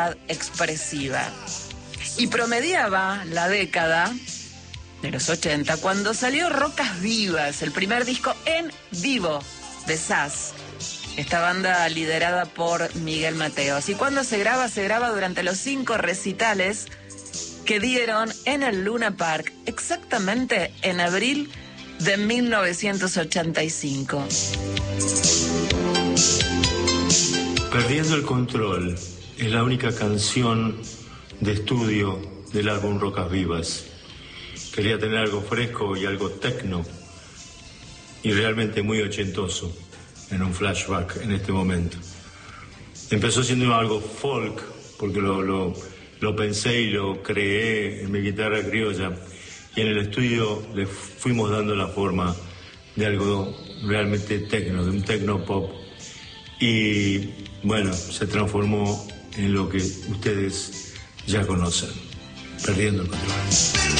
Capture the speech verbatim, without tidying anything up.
expresiva. Y promediaba la década de los ochenta cuando salió Rocas Vivas, el primer disco en vivo de S A S, esta banda liderada por Miguel Mateos. Y cuando se graba, se graba durante los cinco recitales que dieron en el Luna Park, exactamente en abril de mil novecientos ochenta y cinco. Perdiendo el control es la única canción de estudio del álbum Rocas Vivas. Quería tener algo fresco y algo tecno y realmente muy ochentoso en un flashback en este momento. Empezó siendo algo folk porque lo, lo, lo pensé y lo creé en mi guitarra criolla, y en el estudio le fuimos dando la forma de algo realmente tecno, de un tecno pop. Y bueno, se transformó en lo que ustedes ya conocen, Perdiendo el Control.